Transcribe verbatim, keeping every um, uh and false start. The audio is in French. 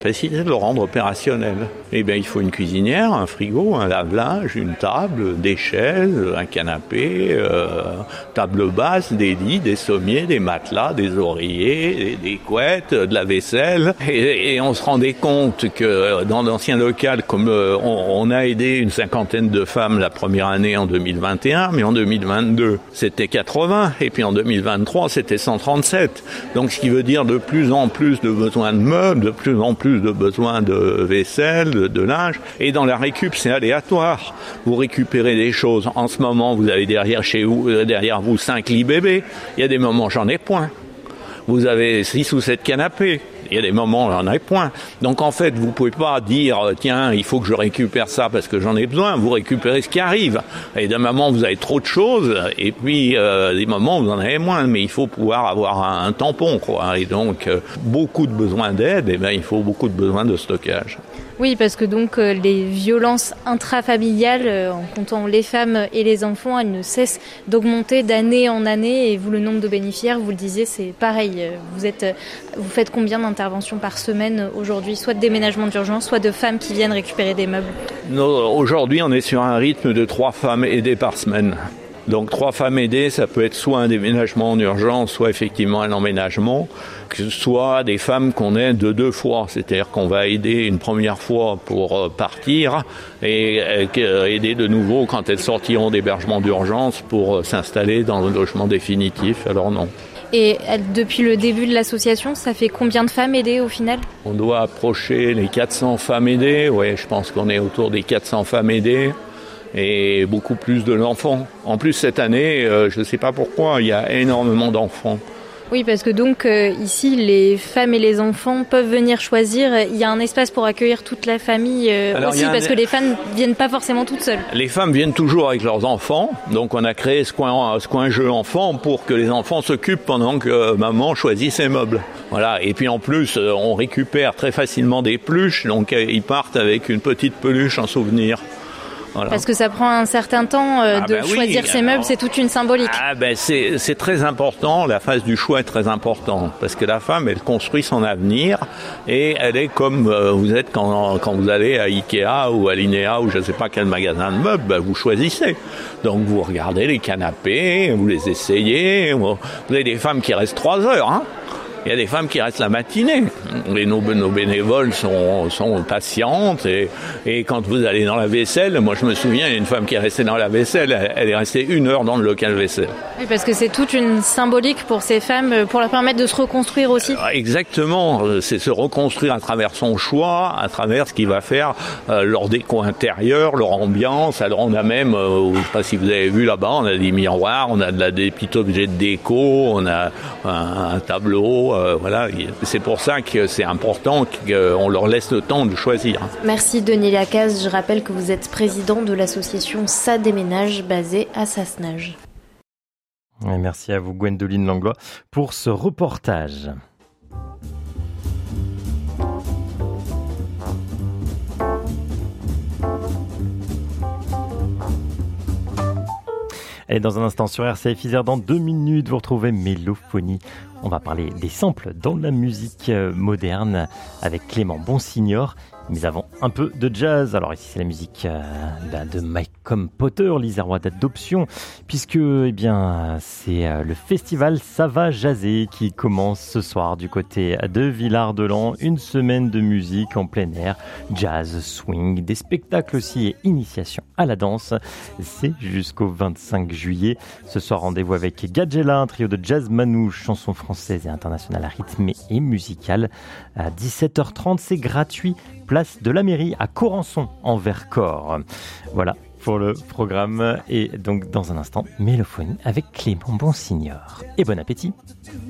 Faciliter de le rendre opérationnel. Eh bien, il faut une cuisinière, un frigo, un lave-linge, une table, des chaises, un canapé, euh, table basse, des lits, des sommiers, des matelas, des oreillers, des, des couettes, de la vaisselle. Et, et on se rendait compte que dans l'ancien local, comme euh, on, on a aidé une cinquantaine de femmes la première année en deux mille vingt et un, mais en deux mille vingt-deux, c'était quatre-vingts, et puis en deux mille vingt-trois, c'était cent trente-sept. Donc, ce qui veut dire de plus en plus de besoins de meubles, de plus en plus de besoin de vaisselle, de, de linge. Et dans la récup, c'est aléatoire. Vous récupérez des choses. En ce moment, vous avez derrière chez vous, derrière vous cinq lits bébés. Il y a des moments, j'en ai point. Vous avez six ou sept canapés. Il y a des moments, j'en ai point. Donc en fait, vous pouvez pas dire, tiens, il faut que je récupère ça parce que j'en ai besoin. Vous récupérez ce qui arrive. Et d'un moment, vous avez trop de choses. Et puis, euh, des moments, vous en avez moins. Mais il faut pouvoir avoir un, un tampon, quoi. Et donc, euh, beaucoup de besoins d'aide, et ben, il faut beaucoup de besoins de stockage. Oui, parce que donc euh, les violences intrafamiliales, euh, en comptant les femmes et les enfants, elles ne cessent d'augmenter d'année en année. Et vous, le nombre de bénéficiaires, vous le disiez, c'est pareil. Vous êtes, vous faites combien d'interventions par semaine aujourd'hui, soit de déménagement d'urgence, soit de femmes qui viennent récupérer des meubles? Non, aujourd'hui, on est sur un rythme de trois femmes aidées par semaine. Donc trois femmes aidées, ça peut être soit un déménagement en urgence, soit effectivement un emménagement, que ce soit des femmes qu'on aide de deux fois, c'est-à-dire qu'on va aider une première fois pour partir et aider de nouveau quand elles sortiront d'hébergement d'urgence pour s'installer dans le logement définitif. Alors non. Et depuis le début de l'association, ça fait combien de femmes aidées au final? On doit approcher les quatre cents femmes aidées, ouais, je pense qu'on est autour des quatre cents femmes aidées. Et beaucoup plus de l'enfant. En plus, cette année, euh, je ne sais pas pourquoi, il y a énormément d'enfants. Oui, parce que donc euh, ici, les femmes et les enfants peuvent venir choisir. Il y a un espace pour accueillir toute la famille euh, Alors, aussi, un... parce que les femmes ne viennent pas forcément toutes seules. Les femmes viennent toujours avec leurs enfants. Donc, on a créé ce coin, ce coin jeu enfant pour que les enfants s'occupent pendant que euh, maman choisit ses meubles. Voilà. Et puis, en plus, euh, on récupère très facilement des peluches. Donc, euh, ils partent avec une petite peluche en souvenir. Voilà. Parce que ça prend un certain temps euh, ah de ben choisir oui, ses meubles, c'est toute une symbolique. Ah ben c'est, c'est très important, la phase du choix est très importante, parce que la femme, elle construit son avenir, et elle est comme euh, vous êtes quand, quand vous allez à Ikea ou à Linea ou je ne sais pas quel magasin de meubles, ben vous choisissez. Donc vous regardez les canapés, vous les essayez, vous avez des femmes qui restent trois heures, hein. Il y a des femmes qui restent la matinée. Et nos, nos bénévoles sont, sont patientes. Et, et quand vous allez dans la vaisselle, moi je me souviens, il y a une femme qui est restée dans la vaisselle, elle, elle est restée une heure dans le local vaisselle. Oui, parce que c'est toute une symbolique pour ces femmes, pour leur permettre de se reconstruire aussi. Exactement. C'est se reconstruire à travers son choix, à travers ce qu'il va faire, euh, leur déco intérieur, leur ambiance. Alors on a même, euh, je ne sais pas si vous avez vu là-bas, on a des miroirs, on a de la, des petits objets de déco, on a un, un tableau. Euh, voilà, c'est pour ça que c'est important qu'on leur laisse le temps de choisir. Merci Denis Lacaze. Je rappelle que vous êtes président de l'association Ça Déménage basée à Sassenage. Et merci à vous Gwendoline Langlois pour ce reportage. Et dans un instant sur R C F Isère, dans deux minutes, vous retrouvez Mélophonie. On va parler des samples dans la musique moderne avec Clément Bonsignor. Mais avant, un peu de jazz. Alors ici, c'est la musique euh, ben de Malcolm Potter, l'Isérois d'adoption, puisque eh bien, c'est euh, le festival Ça va jaser qui commence ce soir du côté de Villard-de-Lans. Une semaine de musique en plein air, jazz, swing, des spectacles aussi et initiation à la danse. C'est jusqu'au vingt-cinq juillet. Ce soir, rendez-vous avec Gadjela, un trio de jazz manouche, chansons françaises et internationales rythmées et musicales. À dix-sept heures trente, c'est gratuit. Place de la mairie à Corançon en Vercors. Voilà pour le programme. Et donc dans un instant, Mélophonie avec Clément Bonsignor. Et bon appétit.